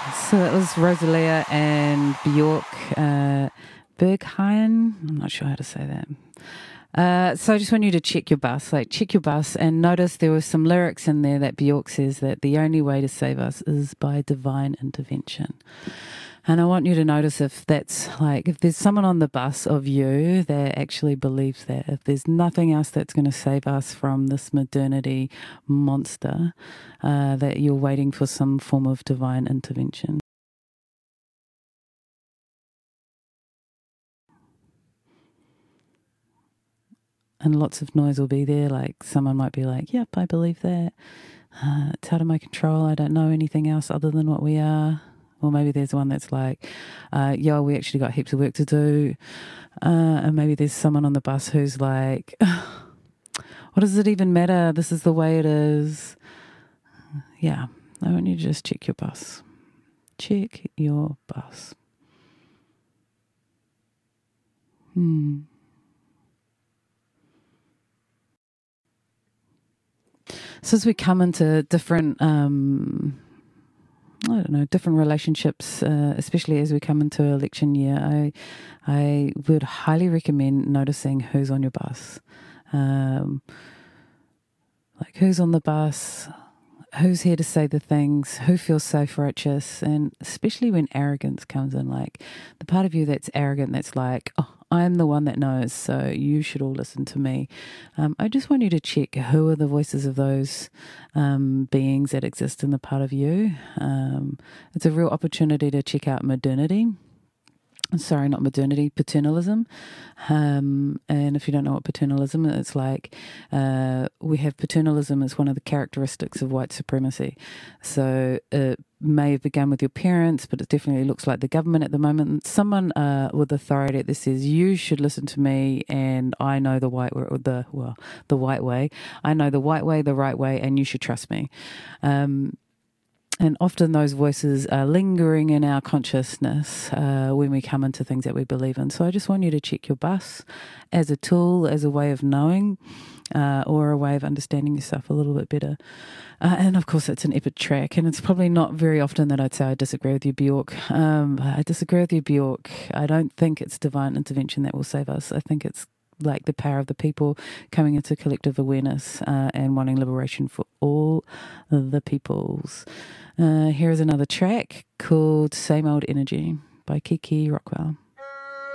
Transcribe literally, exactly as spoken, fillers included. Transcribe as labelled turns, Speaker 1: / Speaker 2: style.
Speaker 1: So that was Rosalia and Bjork uh, Berghain. I'm not sure how to say that. Uh, so I just want you to check your bus, like check your bus and notice there were some lyrics in there that Bjork says that the only way to save us is by divine intervention. And I want you to notice if that's like, if there's someone on the bus of you that actually believes that, if there's nothing else that's going to save us from this modernity monster, uh, that you're waiting for some form of divine intervention. And lots of noise will be there. Like someone might be like, yep, I believe that. Uh, it's out of my control. I don't know anything else other than what we are. Or maybe there's one that's like, uh, yo, we actually got heaps of work to do. Uh, and maybe there's someone on the bus who's like, what does it even matter? This is the way it is. Yeah, I want you to just check your bus. Check your bus. Hmm. So as we come into different... Um, I don't know, different relationships, uh, especially as we come into election year, I I would highly recommend noticing who's on your bus. Um, like who's on the bus, who's here to say the things, who feels self-righteous, and especially when arrogance comes in, like the part of you that's arrogant, that's like, oh, I'm the one that knows, so you should all listen to me. Um, I just want you to check who are the voices of those um, beings that exist in the part of you. Um, it's a real opportunity to check out modernity. Sorry, not modernity, paternalism. Um, and if you don't know what paternalism is, it's like uh, we have paternalism as one of the characteristics of white supremacy. So it may have begun with your parents, but it definitely looks like the government at the moment. Someone uh, with authority that says, you should listen to me and I know the white way, or the, well, the white way. I know the white way, the right way, and you should trust me. Um, And often those voices are lingering in our consciousness uh, when we come into things that we believe in. So I just want you to check your bus as a tool, as a way of knowing, uh, or a way of understanding yourself a little bit better. Uh, and of course, it's an epic track, and it's probably not very often that I'd say I disagree with you, Bjork. Um, I disagree with you, Bjork. I don't think it's divine intervention that will save us. I think it's like the power of the people coming into collective awareness uh, and wanting liberation for all the peoples. Uh, here is another track called Same Old Energy by Kiki Rockwell.